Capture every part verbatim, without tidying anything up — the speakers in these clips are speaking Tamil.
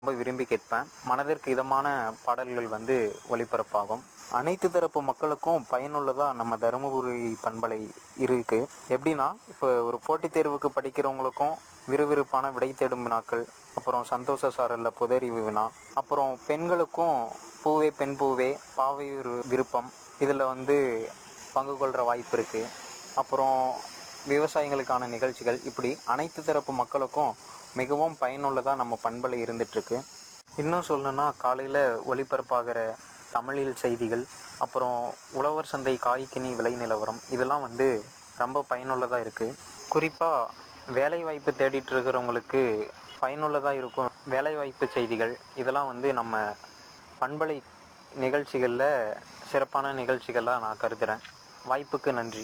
ரொம்ப விரும்பி கேட்பேன். மனதிற்கு இதமான பாடல்கள் வந்து ஒளிபரப்பாகும். அனைத்து தரப்பு மக்களுக்கும் பயனுள்ளதா நம்ம தருமபுரி பண்பலை இருக்கு. எப்படின்னா, இப்போ ஒரு போட்டித் தேர்வுக்கு படிக்கிறவங்களுக்கும் விறுவிறுப்பான விடை தேடும் வினாக்கள், அப்புறம் சந்தோஷ சாரல்ல புதறிவு வினா, அப்புறம் பெண்களுக்கும் பூவே பெண் பூவே பாவை ஒரு விருப்பம் இதில் வந்து பங்கு கொள்கிற வாய்ப்பு இருக்குது. அப்புறம் விவசாயிகளுக்கான நிகழ்ச்சிகள், இப்படி அனைத்து தரப்பு மக்களுக்கும் மிகவும் பயனுள்ளதாக நம்ம பண்பலை இருந்துகிட்ருக்கு. இன்னும் சொல்லணுன்னா, காலையில் ஒளிபரப்பாகிற தமிழில் செய்திகள், அப்புறம் உழவர் சந்தை காய்கனி விலை நிலவரம், இதெல்லாம் வந்து ரொம்ப பயனுள்ளதாக இருக்குது. குறிப்பாக வேலைவாய்ப்பு தேடிட்டு இருக்கிறவங்களுக்கு பயனுள்ளதாக இருக்கும் வேலைவாய்ப்பு செய்திகள், இதெல்லாம் வந்து நம்ம பண்பலை நிகழ்ச்சிகளில் சிறப்பான நிகழ்ச்சிகளாக நான் கருதுகிறேன். வாய்ப்புக்கு நன்றி.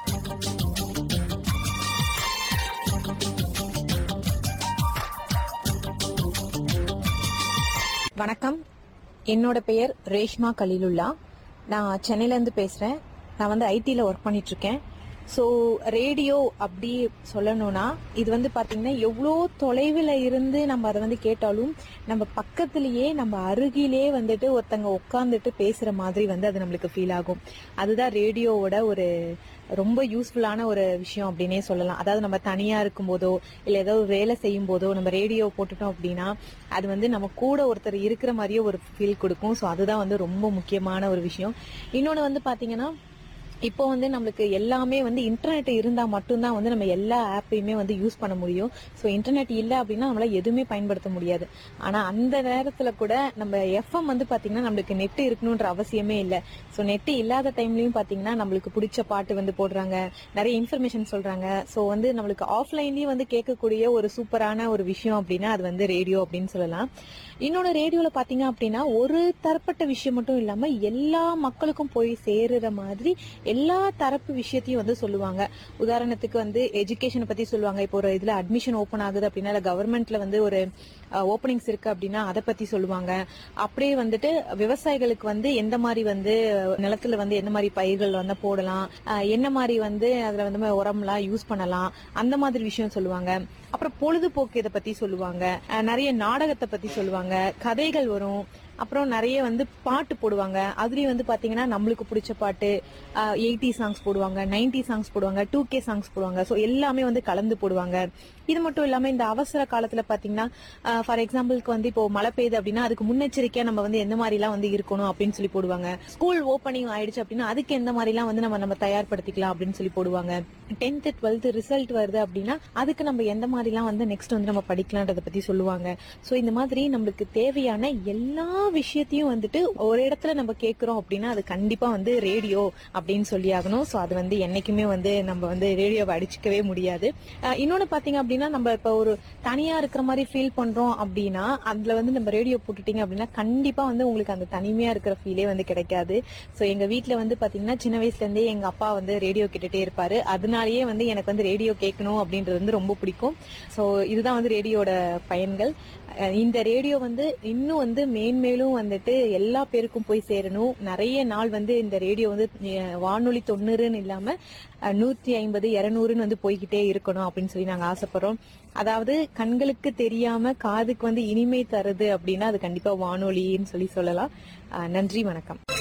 வணக்கம், என்னோட பெயர் ரேஷ்மா கலீலுல்லா. நான் சென்னையிலேருந்து பேசுகிறேன். நான் வந்து ஐடியில் ஒர்க் பண்ணிட்டுருக்கேன். ஸோ ரேடியோ அப்படி சொல்லணும்னா, இது வந்து பார்த்திங்கன்னா எவ்வளோ தொலைவில் இருந்து நம்ம அதை வந்து கேட்டாலும் நம்ம பக்கத்துலேயே நம்ம அருகிலே வந்துட்டு ஒருத்தங்க உட்காந்துட்டு பேசுகிற மாதிரி வந்து அது நம்மளுக்கு ஃபீல் ஆகும். அதுதான் ரேடியோவோட ஒரு ரொம்ப யூஸ்ஃபுல்லான ஒரு விஷயம் அப்படின்னே சொல்லலாம். அதாவது நம்ம தனியாக இருக்கும்போதோ இல்லை ஏதோ ஒரு வேலை செய்யும் போதோ நம்ம ரேடியோ போட்டுட்டோம் அப்படின்னா அது வந்து நம்ம கூட ஒருத்தர் இருக்கிற மாதிரியே ஒரு ஃபீல் கொடுக்கும். ஸோ அதுதான் வந்து ரொம்ப முக்கியமான ஒரு விஷயம். இன்னொன்று வந்து பார்த்தீங்கன்னா, இப்போ வந்து நம்மளுக்கு எல்லாமே வந்து இன்டர்நெட் இருந்தால் மட்டும்தான் வந்து நம்ம எல்லா ஆப்பையுமே வந்து யூஸ் பண்ண முடியும். ஸோ இன்டர்நெட் இல்லை அப்படின்னா நம்மளால எதுவுமே பயன்படுத்த முடியாது. ஆனால் அந்த நேரத்தில் கூட நம்ம எஃப்எம் வந்து பார்த்தீங்கன்னா நம்மளுக்கு நெட்டு இருக்கணுன்ற அவசியமே இல்லை. ஸோ நெட்டு இல்லாத டைம்லையும் பார்த்தீங்கன்னா நம்மளுக்கு பிடிச்ச பாட்டு வந்து போடுறாங்க, நிறைய இன்ஃபர்மேஷன் சொல்கிறாங்க. ஸோ வந்து நம்மளுக்கு ஆஃப்லைன்லேயும் வந்து கேட்கக்கூடிய ஒரு சூப்பரான ஒரு விஷயம் அப்படின்னா அது வந்து ரேடியோ அப்படின்னு சொல்லலாம். இன்னொன்று, ரேடியோவில் பார்த்தீங்க அப்படின்னா ஒரு தரப்பட்ட விஷயம் மட்டும் இல்லாமல் எல்லா மக்களுக்கும் போய் சேருற மாதிரி எல்லா தரப்பு விஷயத்தையும் வந்து சொல்லுவாங்க. உதாரணத்துக்கு வந்து எஜுகேஷனை பத்தி சொல்லுவாங்க. இப்போ ஒரு இதுல அட்மிஷன் ஓப்பன் ஆகுது அப்படின்னா, இல்ல கவர்மெண்ட்ல வந்து ஒரு ஓப்பனிங்ஸ் இருக்கு அப்படின்னா அதை பத்தி சொல்லுவாங்க. அப்படியே வந்துட்டு விவசாயிகளுக்கு வந்து எந்த மாதிரி வந்து நிலத்துல வந்து எந்த மாதிரி பயிர்கள் வந்து போடலாம், என்ன மாதிரி வந்து அதுல வந்து உரம்லாம் யூஸ் பண்ணலாம், அந்த மாதிரி விஷயம் சொல்லுவாங்க. அப்புறம் பொழுதுபோக்கு இதை பத்தி சொல்லுவாங்க, நிறைய நாடகத்தை பத்தி சொல்லுவாங்க, கதைகள் வரும். அப்புறம் நிறைய வந்து பாட்டு போடுவாங்க. அதுலயும் வந்து பாத்தீங்கன்னா நம்மளுக்கு பிடிச்ச பாட்டு, எயிட்டி சாங்ஸ் போடுவாங்க, நைன்டி சாங்ஸ் போடுவாங்க, டூ கே சாங்ஸ் போடுவாங்க. ஸோ எல்லாமே வந்து கலந்து போடுவாங்க. இது மட்டும் இல்லாம இந்த அவசர காலத்துல பாத்தீங்கன்னா, ஃபார் எக்ஸாம்பிளுக்கு வந்து இப்போ மழை பெய்யுது அப்படின்னா அதுக்கு முன்னெச்சரிக்கையா நம்ம வந்து எந்த மாதிரி எல்லாம் வந்து இருக்கணும் அப்படின்னு சொல்லி போடுவாங்க. ஸ்கூல் ஓப்பனிங் ஆயிடுச்சு அப்படின்னா அதுக்கு எந்த மாதிரி எல்லாம் வந்து நம்ம நம்ம தயார்படுத்திக்கலாம் அப்படின்னு சொல்லி போடுவாங்க. டென்த் டுவெல்த் ரிசல்ட் வருது அப்படின்னா அதுக்கு நம்ம எந்த மாதிரி எல்லாம் வந்து நெக்ஸ்ட் வந்து நம்ம படிக்கலாம்ன்றத பத்தி சொல்லுவாங்க. ஸோ இந்த மாதிரி நம்மளுக்கு தேவையான எல்லா விஷயத்தையும் வந்துட்டு ஒரு இடத்துல நம்ம கேட்கிறோம் அப்படின்னா அது கண்டிப்பா வந்து ரேடியோ அப்படின்னு சொல்லி ஆகணும். ஸோ அது வந்து என்னைக்குமே வந்து நம்ம வந்து ரேடியோவை அடிச்சுக்கவே முடியாது. இன்னொன்னு பாத்தீங்க அப்படின்னா, நம்ம இப்ப ஒரு தனியா இருக்கிற மாதிரி ஃபீல் பண்றோம் அப்படின்னா அதுல வந்து நம்ம ரேடியோ போட்டுட்டீங்க அப்படின்னா கண்டிப்பா வந்து உங்களுக்கு அந்த தனிமையா இருக்கிற ஃபீலே வந்து கிடைக்காது. ஸோ எங்க வீட்டுல வந்து பாத்தீங்கன்னா சின்ன வயசுல இருந்தே எங்க அப்பா வந்து ரேடியோ கேட்டுட்டே இருப்பாரு. அதனாலயே வந்து எனக்கு வந்து ரேடியோ கேட்கணும் அப்படின்றது வந்து ரொம்ப பிடிக்கும். ஸோ இதுதான் வந்து ரேடியோட பயன்கள். இந்த ரேடியோ வந்து இன்னும் வந்து மேன்மேலும் வந்துட்டு எல்லா பேருக்கும் போய் சேரணும். நிறைய நாள் வந்து இந்த ரேடியோ வந்து வானொலி தொண்ணூறுன்னு இல்லாம நூத்தி ஐம்பது இருநூறுன்னு வந்து போய்கிட்டே இருக்கணும் அப்படின்னு சொல்லி நாங்க ஆசைப்படுறோம். அதாவது கண்களுக்கு தெரியாம காதுக்கு வந்து இனிமை தருது அப்படின்னா அது கண்டிப்பா வானொலின்னு சொல்லி சொல்லலாம். நன்றி, வணக்கம்.